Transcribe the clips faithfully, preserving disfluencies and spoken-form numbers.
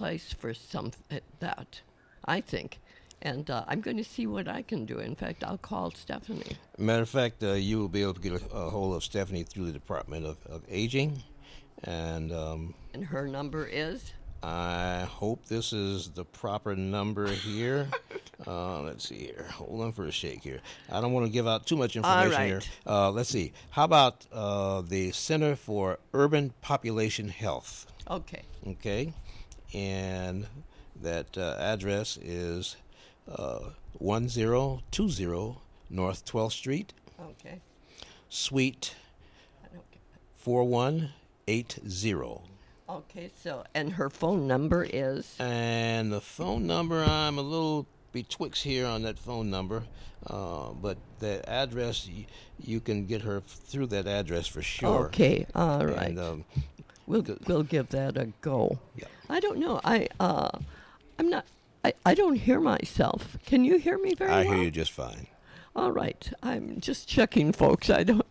place for some that, I think. And uh, I'm going to see what I can do. In fact, I'll call Stephanie. Matter of fact, uh, you will be able to get a, a hold of Stephanie through the Department of, of Aging. And um, and her number is? I hope this is the proper number here. uh, let's see here. Hold on for a shake here. I don't want to give out too much information All right. here. Uh, let's see. How about uh, the Center for Urban Population Health? Okay. Okay. And that uh, address is uh, one zero two zero North twelfth Street, Okay. Suite I don't get four one eight zero. that. Okay, so, and her phone number is? And the phone number, I'm a little betwixt here on that phone number, uh, but the address, y- you can get her f- through that address for sure. Okay, all right. And, um, We'll Good. we'll give that a go. Yeah. I don't know. I uh, I'm not. I, I don't hear myself. Can you hear me very I well? hear you just fine. All right. I'm just checking, folks. I don't.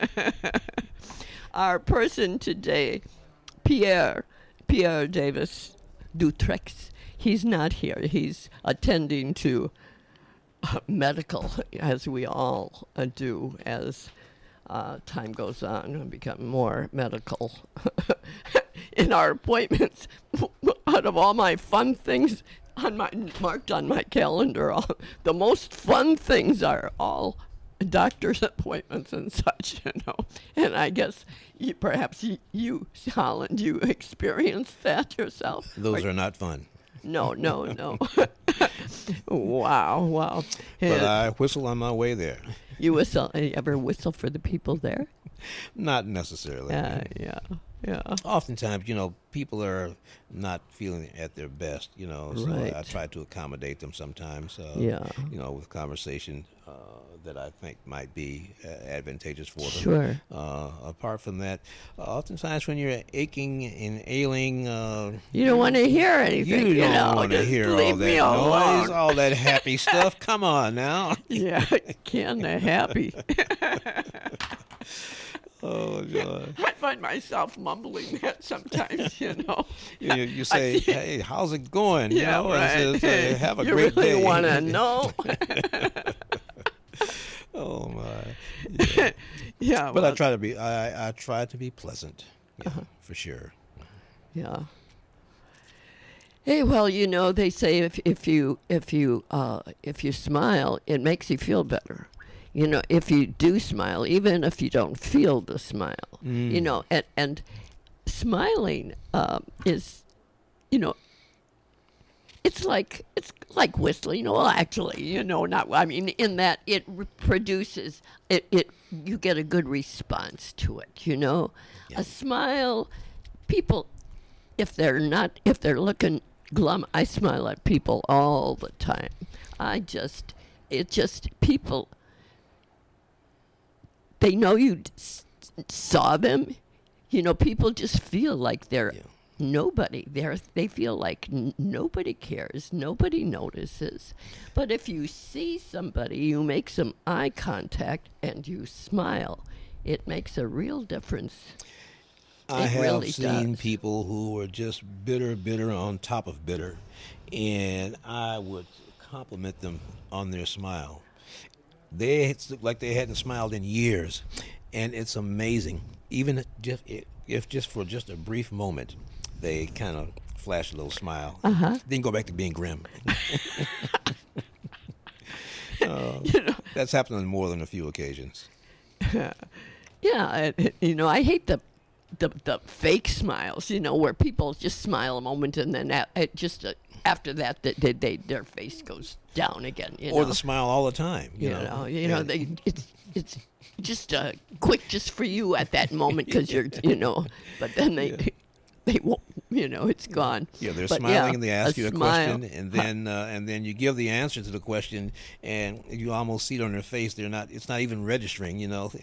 Our person today, Pierre Pierre Davis Dutrex. He's not here. He's attending to uh, medical, as we all uh, do as. Uh, time goes on and become more medical in our appointments. Out of all my fun things on my marked on my calendar, all, the most fun things are all doctor's appointments and such, you know. And I guess you, perhaps you, you, Holland, you experienced that yourself. Those Or- are not fun. no, no, no. Wow, wow. But And I whistle on my way there. you whistle? You ever whistle for the people there? Not necessarily. Yeah, yeah, yeah. Oftentimes, you know, people are not feeling at their best, you know, so Right. I try to accommodate them sometimes, uh, Yeah. you know, with conversation uh, that I think might be uh, advantageous for them. Sure. Uh, apart from that, uh, oftentimes when you're aching and ailing, uh, You don't want to hear anything. you You, don't know, want to just hear all leave that me noise, alone. all that happy stuff. Come on now. Yeah, kind of happy. Oh, God. I find myself mumbling that sometimes. You know. You, you say, hey, how's it going? You Yeah, know, and right. says, "Hey, have a you great really day." want to know? Oh, my. Yeah. Yeah. But I well, try to be. I I try to be pleasant, yeah, Uh-huh. for sure. Yeah. Hey, well, you know, they say if if you if you uh, if you smile, it makes you feel better. You know, if you do smile, even if you don't feel the smile, you know, and and smiling um, is, you know, it's like it's like whistling. Well, actually, you know, not. I mean, in that it re- produces it. It you get a good response to it. You know, Yeah. a smile. People, if they're not, if they're looking glum, I smile at people all the time. I just, it just people. They know you d- s- saw them. You know, people just feel like they're Yeah. nobody. They're they feel like n- nobody cares, nobody notices. But if you see somebody, you make some eye contact and you smile, it makes a real difference. I It have really seen does. people who are just bitter, bitter on top of bitter, and I would compliment them on their smile. They it's look like they hadn't smiled in years, and it's amazing. Even if just if just for just a brief moment, they kind of flash a little smile, Uh-huh. then go back to being grim. Uh, You know, that's happened on more than a few occasions. yeah, it, it- you know, I hate the, the the fake smiles. You know, where people just smile a moment and then a, it just uh, after that, they, they, they their face goes down again. You Or know? the smile all the time. You, you know, know, you know, And- they, it's it's just uh, quick just for you at that moment because you're, you know, but then they they won't, you know, it's gone. Yeah, they're But, smiling yeah, and they ask a you a smile. question, and then uh, and then you give the answer to the question, and you almost see it on their face. They're not. It's not even registering. You know.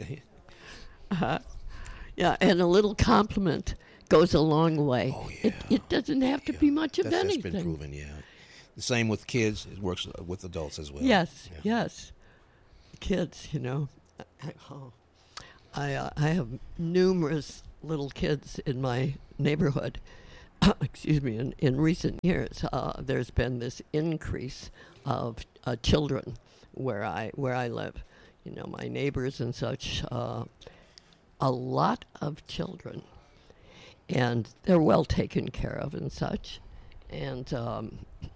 Yeah, and a little compliment goes a long way. Oh, It yeah. it doesn't have to be much of that's, that's anything. been proven. Yeah. The same with kids. It works uh, with adults as well. Yes, Yeah. yes. Kids, you know. I, oh, I, uh, I have numerous little kids in my neighborhood, excuse me, in, in recent years, uh, there's been this increase of uh, children where I where I live. You know, my neighbors and such, uh, a lot of children, and they're well taken care of and such. And um,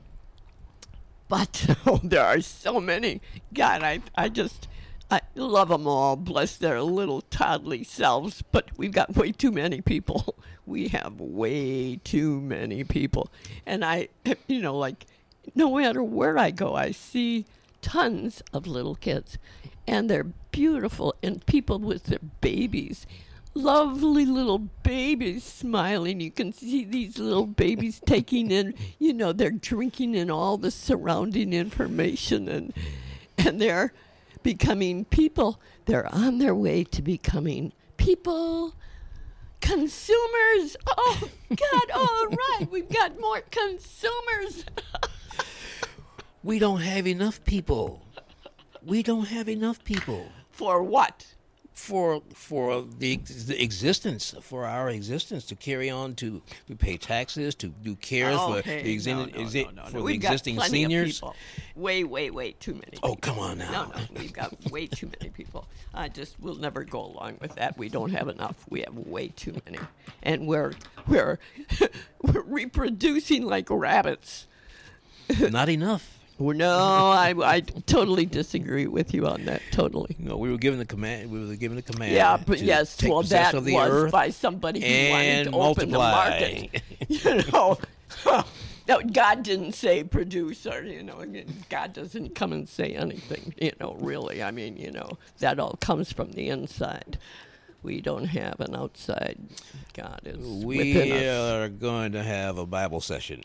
but oh, there are so many. God, I I just I love them all. Bless their little toddly selves. But we've got way too many people. We have way too many people, and I, you know, like no matter where I go, I see tons of little kids, and they're beautiful, and people with their babies, lovely little babies smiling. You can see these little babies taking in, you know, they're drinking in all the surrounding information, and and they're becoming people. They're on their way to becoming people, consumers. Oh, God, all right, we've got more consumers. We don't have enough people. We don't have enough people. For what? For for the, the existence, for our existence, to carry on, to, to pay taxes, to do cares Oh, for hey, the, exi- no, no, exi- no, no, no. for the We've got existing plenty of seniors. people. Way, way, way too many Oh, people. come on now. No, no, we've got way too many people. I just will never go along with that. We don't have enough. We have way too many, and we're we're we're reproducing like rabbits. Not enough. Well, no, I, I totally disagree with you on that. Totally. No, we were given the command. We were given the command. Yeah, but to yes, take well, possession that of the was earth by somebody who wanted and to open the multiply. market. You know, no, God didn't say produce, or you know, God doesn't come and say anything. You know, really, I mean, you know, that all comes from the inside. We don't have an outside. God is We within us. are going to have a Bible session.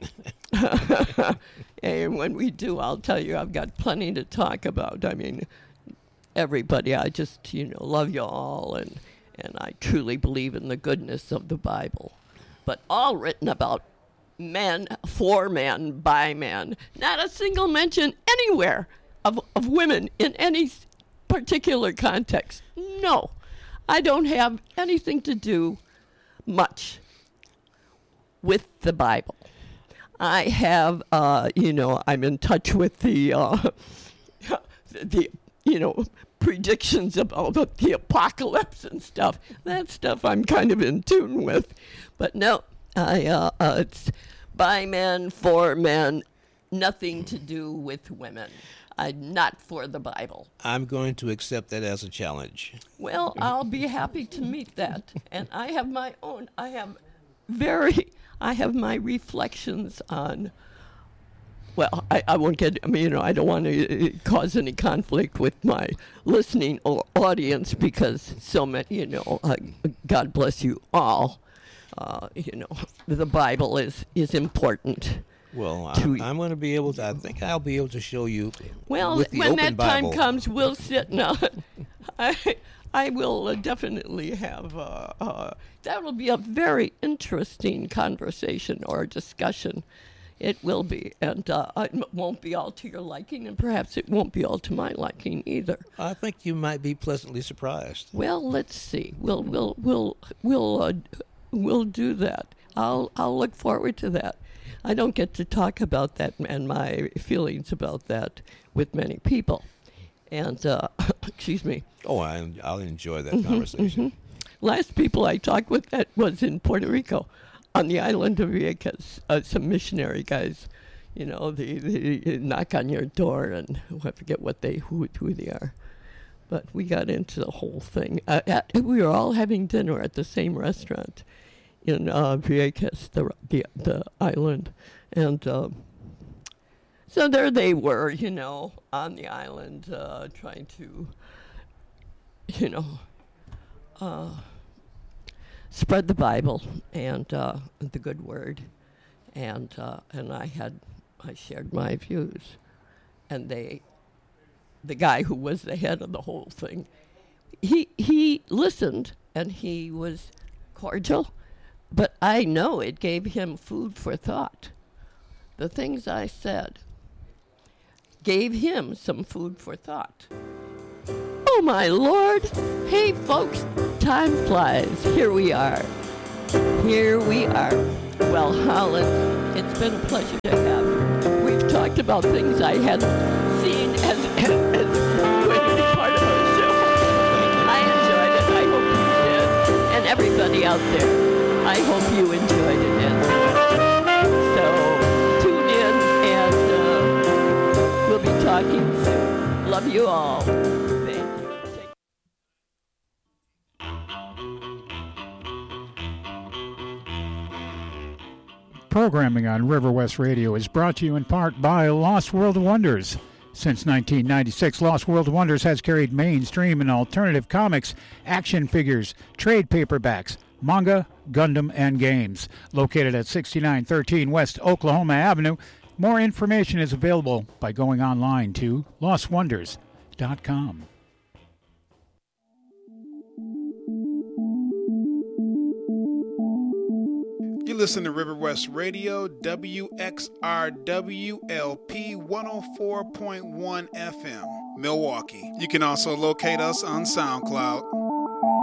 And when we do, I'll tell you, I've got plenty to talk about. I mean, everybody, I just, you know, love you all, and, and I truly believe in the goodness of the Bible. But all written about men, for men, by men. Not a single mention anywhere of, of women in any s- particular context. No. I don't have anything to do much with the Bible. I have, uh, you know, I'm in touch with the, uh, the, you know, predictions about the apocalypse and stuff. That stuff I'm kind of in tune with. But no, I, uh, uh, it's by men, for men, nothing to do with women. I'm not for the Bible. I'm going to accept that as a challenge. Well, I'll be happy to meet that. And I have my own, I have very, I have my reflections on, well, I, I won't get, I mean, you know, I don't want to uh, cause any conflict with my listening o- audience because so many, you know, uh, God bless you all. Uh, you know, the Bible is, is important. Well, I, To- I'm going to be able to, I think I'll be able to show you Well, with the when open that Bible. time comes, we'll sit. No, I, I will uh, definitely have. Uh, uh, that will be a very interesting conversation or discussion. It will be, and uh, it m- won't be all to your liking, and perhaps it won't be all to my liking either. I think you might be pleasantly surprised. Well, let's see. We'll we'll we'll we'll uh, we'll do that. I'll I'll look forward to that. I don't get to talk about that and my feelings about that with many people. And, uh, excuse me, Oh, I, I'll enjoy that Mm-hmm, conversation. last people I talked with that was in Puerto Rico on the island of Vieques. Uh, some missionary guys, you know, they, they knock on your door and I forget what they, who, who they are. But we got into the whole thing. Uh, at, we were all having dinner at the same restaurant in uh, Vieques, the, the the island, and um, so there they were, you know, on the island, uh, trying to, you know, uh, spread the Bible and uh, the good word, and uh, and I had I shared my views, and they, the guy who was the head of the whole thing, he he listened and he was cordial. But I know it gave him food for thought. The things I said gave him some food for thought. Oh, my Lord. Hey, folks, time flies. Here we are. Here we are. Well, Holland, it's been a pleasure to have you. We've talked about things I hadn't seen as, as, as going to be part of our show. I enjoyed it. I hope you did. And everybody out there, I hope you enjoyed it as well. So tune in, and uh, we'll be talking soon. Love you all. Programming on River West Radio is brought to you in part by Lost World Wonders. Since nineteen ninety-six, Lost World Wonders has carried mainstream and alternative comics, action figures, trade paperbacks, manga, Gundam, and games. Located at sixty-nine thirteen West Oklahoma Avenue, more information is available by going online to lost wonders dot com. You listen to River West Radio, W X R W L P one oh four point one F M, Milwaukee. You can also locate us on SoundCloud.